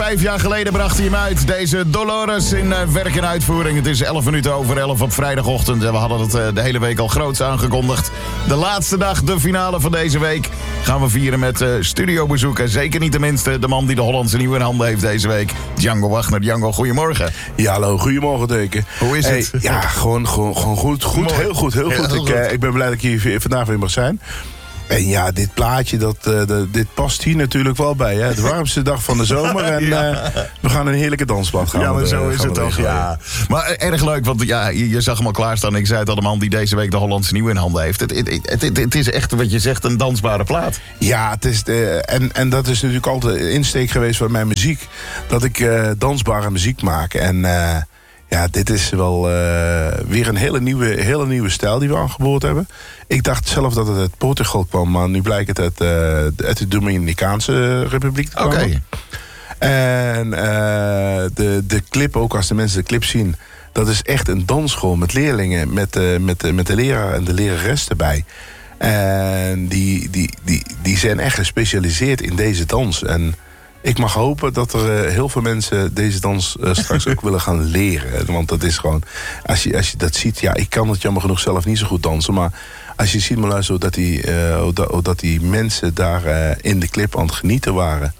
5 jaar geleden bracht hij hem uit. Deze Dolores in werk en uitvoering. Het is 11 minuten over 11 op vrijdagochtend. En we hadden het de hele week al groots aangekondigd. De laatste dag, de finale van deze week, gaan we vieren met studiobezoek. En zeker niet de minste, de man die de Hollandse Nieuwe in handen heeft deze week. Django Wagner. Django, goedemorgen. Ja, hallo, goedemorgen, Deken. Hoe is het? Ja, gewoon goed. Heel goed. Ik ben blij dat ik hier vandaag weer mag zijn. En ja, dit plaatje, dit past hier natuurlijk wel bij. Hè? De warmste dag van de zomer. En we gaan een heerlijke dansblad gaan. Ja, maar zo is het toch. Ja. Maar erg leuk, want ja, je zag hem al klaarstaan. Ik zei het al, de man die deze week de Hollandse Nieuwe in handen heeft. Het is echt, wat je zegt, een dansbare plaat. Ja, het is en dat is natuurlijk altijd een insteek geweest van mijn muziek. Dat ik dansbare muziek maak. En ja, dit is wel weer een hele nieuwe stijl die we aangeboord hebben. Ik dacht zelf dat het uit Portugal kwam, maar nu blijkt het uit de Dominicaanse Republiek te komen. Oké. En de clip, ook als de mensen de clip zien, dat is echt een dansschool met leerlingen, met de leraar en de lerares erbij. En die zijn echt gespecialiseerd in deze dans. En ik mag hopen dat er heel veel mensen deze dans straks ook willen gaan leren. Want dat is gewoon, als je dat ziet, ja, ik kan het jammer genoeg zelf niet zo goed dansen, maar als je ziet, maar luister, dat die mensen daar in de clip aan het genieten waren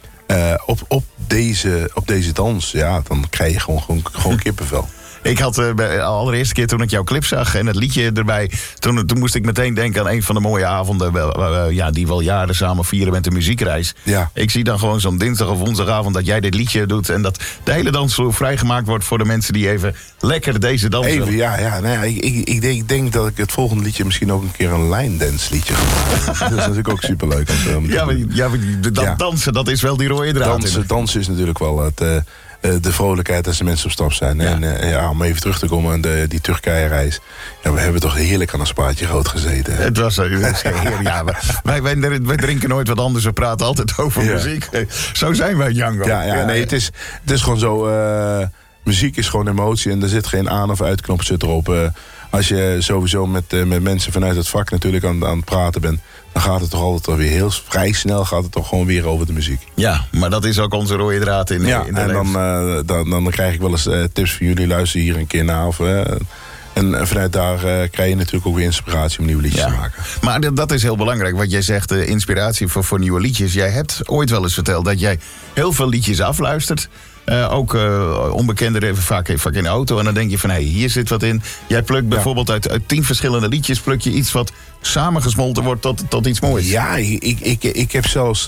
op deze dans, ja, dan krijg je gewoon kippenvel. Ik had de allereerste keer toen ik jouw clip zag en het liedje erbij, toen moest ik meteen denken aan een van de mooie avonden die we al jaren samen vieren met de muziekreis. Ja. Ik zie dan gewoon zo'n dinsdag of woensdagavond dat jij dit liedje doet en dat de hele dansvloer vrijgemaakt wordt voor de mensen die even lekker deze dans even, willen. Ja. Nou ja, ik denk dat ik het volgende liedje misschien ook een keer een line dance liedje ga maken. Dat is natuurlijk ook superleuk. Dansen, dat is wel die rode draad. Dansen is natuurlijk wel de vrolijkheid als de mensen op stap zijn. Ja. En om even terug te komen aan die Turkije-reis. Ja, we hebben toch heerlijk aan een spaatje rood gezeten. Hè? Het was heerlijk. Ja, wij drinken nooit wat anders. We praten altijd over muziek. Zo zijn wij, Django. Nee, het is gewoon zo. Muziek is gewoon emotie en er zit geen aan- of uitknop zit erop. Als je sowieso met mensen vanuit het vak natuurlijk aan het praten bent, dan gaat het toch altijd weer heel vrij snel gaat het toch gewoon weer over de muziek. Ja, maar dat is ook onze rode draad in de en dan krijg ik wel eens tips van jullie. Luister hier een keer naar. En vanuit daar krijg je natuurlijk ook weer inspiratie om nieuwe liedjes te maken. Maar dat is heel belangrijk, wat jij zegt, inspiratie voor nieuwe liedjes. Jij hebt ooit wel eens verteld dat jij heel veel liedjes afluistert. Ook onbekenden vaak in de auto. En dan denk je van, hier zit wat in. Jij plukt bijvoorbeeld uit 10 verschillende liedjes, pluk je iets wat samengesmolten wordt tot iets moois. Ja, ik heb zelfs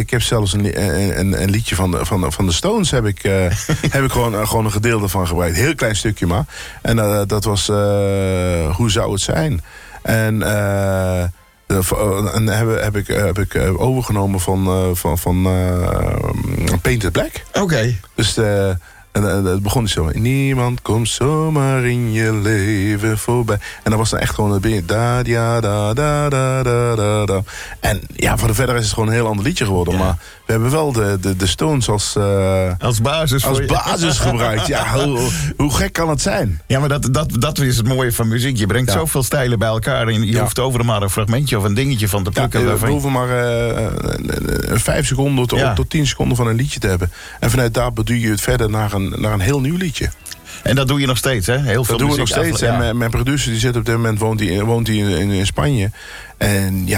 een liedje van de Stones heb ik gewoon een gedeelte van gebruikt. Heel klein stukje maar. En dat was Hoe zou het zijn? En heb ik overgenomen van Painted Black. Oké. Dus het begon niet zo. Niemand komt zomaar in je leven voorbij. En dat was dan echt gewoon het begin. Da, da, da, da, da, da, da. En ja, voor de verder is het gewoon een heel ander liedje geworden. Ja. Maar we hebben wel de Stones als basis gebruikt. Ja, hoe gek kan het zijn? Ja, maar dat is het mooie van muziek. Je brengt zoveel stijlen bij elkaar. En je hoeft overal maar een fragmentje of een dingetje van te plukken. We hoeven maar 5 seconden tot 10 seconden van een liedje te hebben. En vanuit daar bedoel je het verder naar een heel nieuw liedje. En dat doe je nog steeds, hè? Heel veel dat doen we nog steeds. En mijn producer die zit op dit moment woont in Spanje. En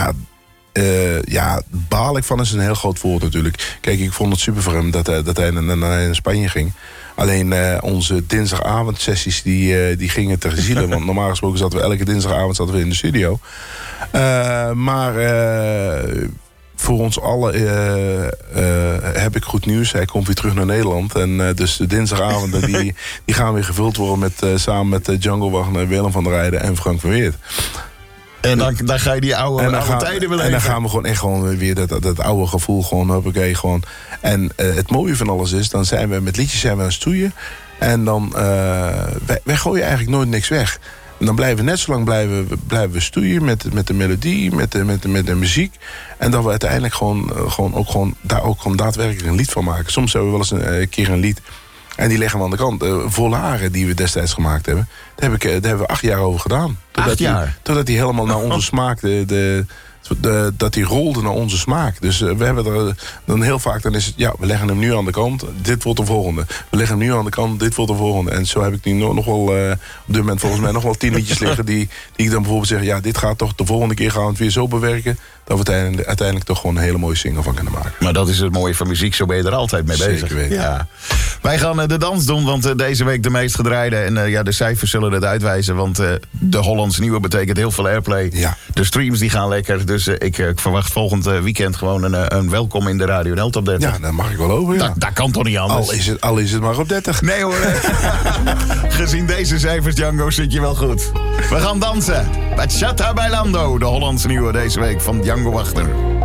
baal ik van is een heel groot woord natuurlijk. Kijk, ik vond het super voor hem dat hij naar Spanje ging. Alleen onze dinsdagavondsessies die gingen ter ziele. Want normaal gesproken zaten we elke dinsdagavond in de studio. Maar voor ons allen heb ik goed nieuws. Hij komt weer terug naar Nederland. En dus de dinsdagavonden die gaan weer gevuld worden samen met Django Wagner, Willem van der Rijden en Frank van Weert. En dan ga je die oude tijden beleven. En dan gaan we gewoon weer dat oude gevoel gewoon. En het mooie van alles is, dan zijn we met liedjes aan het stoeien. En dan wij gooien eigenlijk nooit niks weg. En dan blijven we net zo lang blijven we stoeien met de melodie, met de muziek. En dat we uiteindelijk gewoon daadwerkelijk een lied van maken. Soms hebben we wel eens een keer een lied. En die leggen we aan de kant. Volaren die we destijds gemaakt hebben. Daar hebben we 8 jaar over gedaan. 8 jaar? Totdat die helemaal naar onze smaak. Het dat die rolde naar onze smaak. Dus we hebben er dan heel vaak, dan is het, ja, we leggen hem nu aan de kant, dit wordt de volgende. We leggen hem nu aan de kant, dit wordt de volgende. En zo heb ik nu nog wel, op dit moment volgens mij nog wel 10 liedjes liggen die ik dan bijvoorbeeld zeg, ja, dit gaat toch, de volgende keer gaan we het weer zo bewerken, dat we uiteindelijk toch gewoon een hele mooie single van kunnen maken. Maar dat is het mooie van muziek, zo ben je er altijd mee bezig. Zeker weten. Ja. Wij gaan de dans doen, want deze week de meest gedraaide. En de cijfers zullen het uitwijzen, want de Hollands Nieuwe betekent heel veel airplay. Ja. De streams die gaan lekker, dus ik verwacht volgend weekend gewoon een welkom in de Radio NL Top 30. Ja, daar mag ik wel over, ja. Dat kan toch niet anders? Al is het maar op 30. Nee hoor. Gezien deze cijfers, Django, zit je wel goed. We gaan dansen. Bachata Bailando, de Hollands Nieuwe deze week van Django Wachter.